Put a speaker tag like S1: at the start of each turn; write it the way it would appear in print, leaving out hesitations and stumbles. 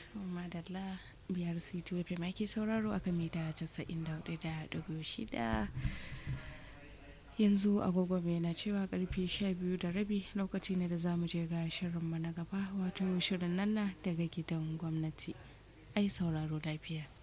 S1: madalla biyar city fm ake sauraro akan mita 94.6. Yanzu agogo mai na cewa karfe 12:30 lokaci ne da zamu je ga shirinmu na gaba, wato shirin nan daga gidan gwamnati. Ai sauraro lafiya.